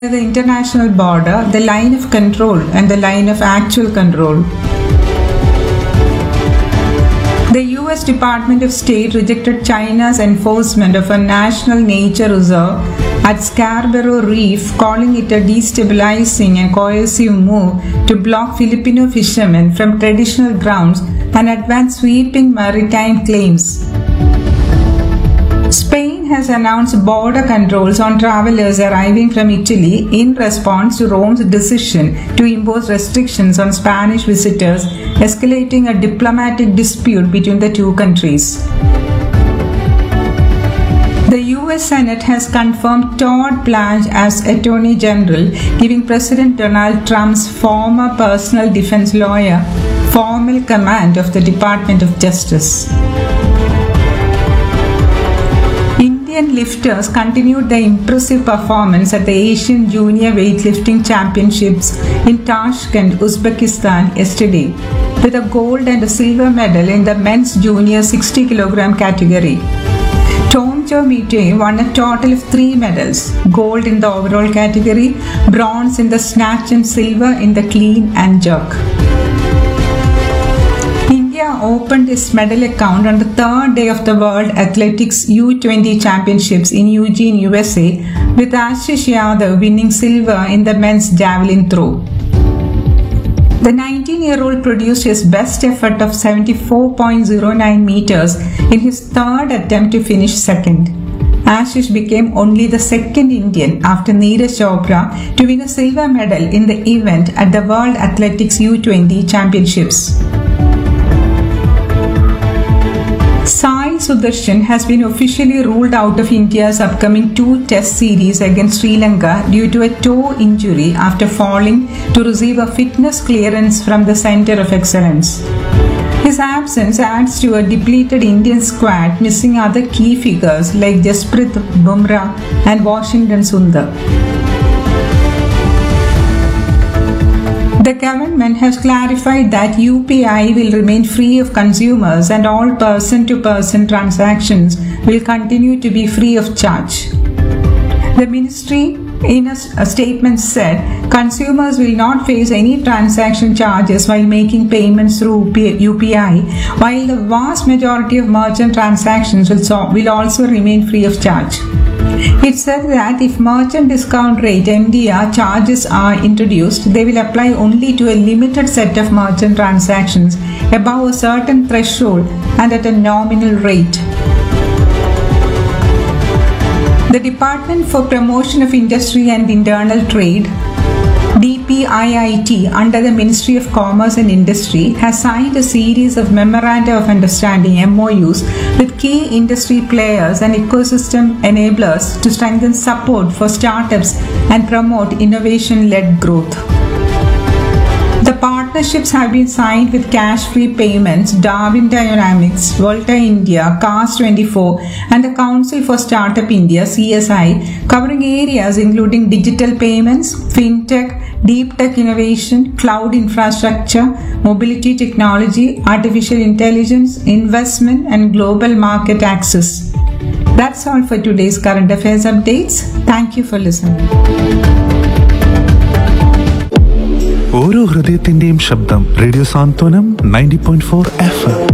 The international border, the line of control and the line of actual control. The US Department of State rejected China's enforcement of a national nature reserve at Scarborough Reef, calling it a destabilizing and coercive move to block Filipino fishermen from traditional grounds and advance sweeping maritime claims. Spain has announced border controls on travelers arriving from Italy in response to Rome's decision to impose restrictions on Spanish visitors, escalating a diplomatic dispute between the two countries. The US Senate has confirmed Todd Blanche as Attorney General, giving President Donald Trump's former personal defense lawyer formal command of the Department of Justice. Indian lifters continued their impressive performance at the Asian Junior Weightlifting Championships in Tashkent, Uzbekistan yesterday, with a gold and a silver medal in the men's junior 60 kg category. Tomjo Mite won a total of 3 medals: gold in the overall category, bronze in the snatch and silver in the clean and jerk. India opened its medal account on the third day of the World Athletics U20 Championships in Eugene, USA, with Ashish Yadav winning silver in the men's javelin throw. The 19-year-old produced his best effort of 74.09 meters in his third attempt to finish second. Ashish became only the second Indian after Neeraj Chopra to win a silver medal in the event at the World Athletics U20 Championships. Sai Sudarshan has been officially ruled out of India's upcoming 2 Test series against Sri Lanka due to a toe injury after falling to receive a fitness clearance from the Centre of Excellence. His absence adds to a depleted Indian squad missing other key figures like Jasprit Bumrah and Washington Sundar. The government has clarified that UPI will remain free of consumers and all person-to-person transactions will continue to be free of charge. The ministry in a statement said consumers will not face any transaction charges while making payments through UPI, while the vast majority of merchant transactions will also remain free of charge. It said that if merchant discount rate MDR charges are introduced, they will apply only to a limited set of merchant transactions above a certain threshold and at a nominal rate. The Department for Promotion of Industry and Internal Trade, DPIIT, under the Ministry of Commerce and Industry, has signed a series of Memoranda of Understanding MOUs with key industry players and ecosystem enablers to strengthen support for startups and promote innovation-led growth. The partnerships have been signed with Cash Free Payments, Darwin Dynamics, Volta India, Cars24 and the Council for Startup India (CSI), covering areas including digital payments, fintech, deep tech innovation, cloud infrastructure, mobility technology, artificial intelligence, investment and global market access. That's all for today's current affairs updates. Thank you for listening. ഓരോ ഹൃദയത്തിന്റെയും ശബ്ദം radio സാന്ത്വനം 90.4 FM.